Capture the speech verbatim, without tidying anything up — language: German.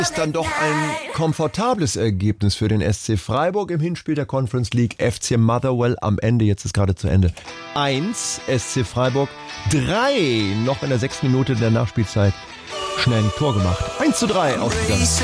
Ist dann doch ein komfortables Ergebnis für den S C Freiburg im Hinspiel der Conference League. F C Motherwell am Ende, jetzt ist gerade zu Ende. Eins, S C Freiburg drei, noch in der sechsten Minute der Nachspielzeit schnell ein Tor gemacht. Eins zu drei ausgegangen.